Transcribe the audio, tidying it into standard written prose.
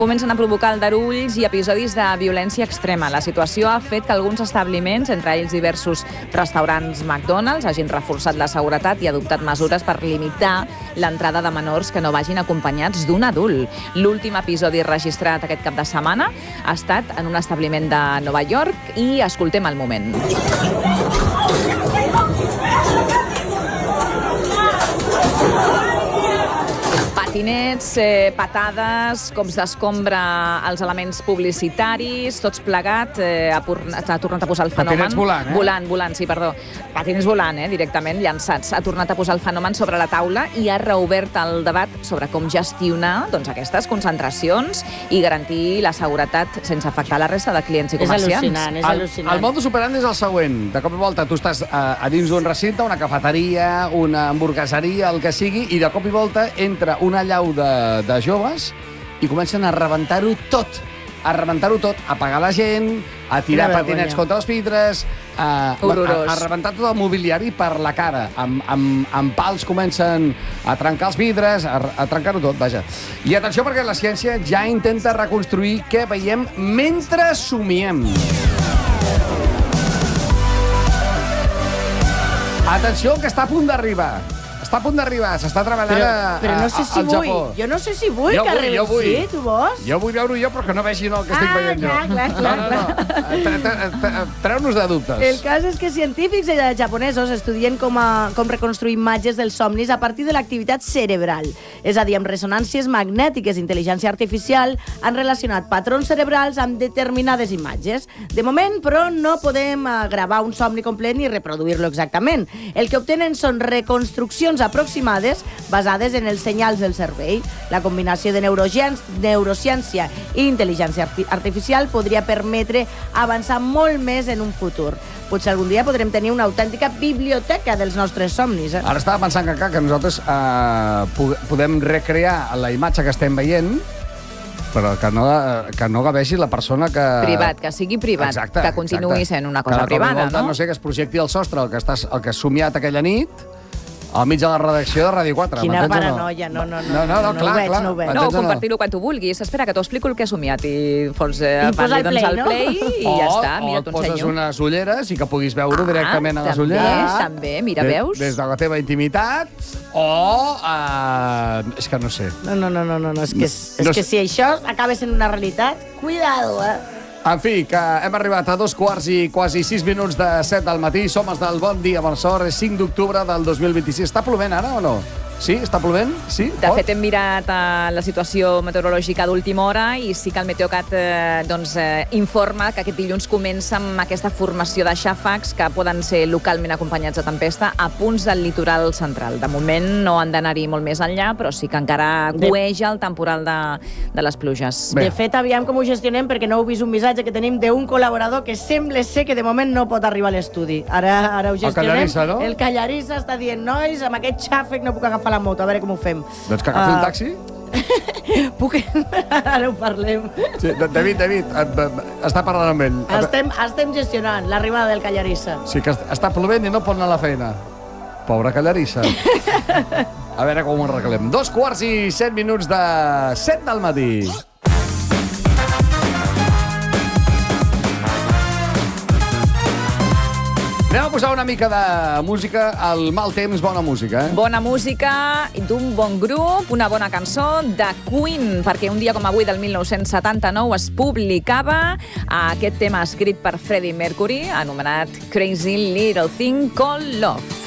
Comencen a provocar aldarulls i episodis de violència extrema. La situació ha fet que alguns establiments, entre ells diversos restaurants McDonald's, hagin reforçat la seguretat i adoptat mesures per limitar l'entrada de menors que no vagin acompanyats d'un adult. L'últim episodi registrat aquest cap de setmana ha estat en un establiment de Nova York i escoltem el moment. Patinets, patades, cops d'escombra als elements publicitaris, tots plegat, ha tornat a posar el fenomen... Patinets volant, eh? Volant, sí, perdó. Patinets volant, directament, llançats. Ha tornat a posar el fenomen sobre la taula i ha reobert el debat sobre com gestionar aquestes concentracions i garantir la seguretat sense afectar la resta de clients i comerciants. És al·lucinant. El modus operandi és el següent. De cop i volta tu estàs a dins d'un recinte, una cafeteria, una hamburgueseria, el que sigui, i de cop i volta entra una llau de joves i comencen a rebentar-ho tot. A pagar la gent, a tirar patinets contra els vidres, a rebentar tot el mobiliari per la cara. Amb pals comencen a trencar els vidres, a trencar-ho tot, vaja. I atenció, perquè la ciència ja intenta reconstruir què veiem mentre somiem. Atenció, que està a punt d'arribar. S'està treballant però no sé si al Japó. Jo no sé si vull que arribi. Sí, tu vols? Jo vull veure-ho però que no vegin el que estic veient jo. Clar. Treu-nos de dubtes. El cas és que científics japonesos estudien com reconstruir imatges dels somnis a partir de l'activitat cerebral. És a dir, amb ressonàncies magnètiques i intel·ligència artificial han relacionat patrons cerebrals amb determinades imatges. De moment, però, no podem gravar un somni complet ni reproduir-lo exactament. El que obtenen són reconstruccions aproximades basades en els senyals del cervell. La combinació de neurociència i intel·ligència artificial podria permetre avançar molt més en un futur. Potser algun dia podrem tenir una autèntica biblioteca dels nostres somnis. Ara estava pensant que nosaltres podem recrear la imatge que estem veient, però que no gavegi la persona que... Privat, que sigui privat, que continuï sent una cosa privada, no? No sé, que es projecti al sostre el que has somiat aquella nit, al mig de la redacció de Ràdio 4. Quina paranoia, no, clar. No ho veig. No, compartir-ho quan tu vulguis. Espera, que t'ho explico el que he somiat i fots al play i ja està. O et poses unes ulleres i que puguis veure directament a les ulleres. També, mira, veus? Des de la teva intimitat. O... és que no sé. No, és que si això acaba sent una realitat, cuidado, En fi, que hem arribat a 2:06 de 7 del matí. Som els del Bon Dia, Bon Sort. És 5 d'octubre del 2026. Està plovent ara o no? Sí? Està plovent? Sí? De fet, hem mirat la situació meteorològica d'última hora i sí que el Meteocat informa que aquest dilluns comença amb aquesta formació de xàfecs que poden ser localment acompanyats de tempesta a punts del litoral central. De moment no han d'anar-hi molt més enllà, però sí que encara cueja el temporal de les pluges. De fet, aviam com ho gestionem, perquè no heu vist un missatge que tenim d'un col·laborador que sembla ser que de moment no pot arribar a l'estudi. Ara ho gestionem. El Callarissa, no? El Callarissa està dient, nois, amb aquest xàfec no puc agafar la moto, a veure com ho fem. Doncs que agafi un taxi? Puc... Ara ho parlem. Sí, David, està parlant amb ell. Estem gestionant l'arribada del Callarissa. Sí, que està plovent i no pot anar a la feina. Pobra Callarissa. A veure com ho arreglem. 2:07 de 7 del matí. Anem a posar una mica de música, al mal temps, bona música, eh? Bona música d'un bon grup, una bona cançó de Queen, perquè un dia com avui del 1979 es publicava aquest tema escrit per Freddie Mercury, anomenat Crazy Little Thing Called Love.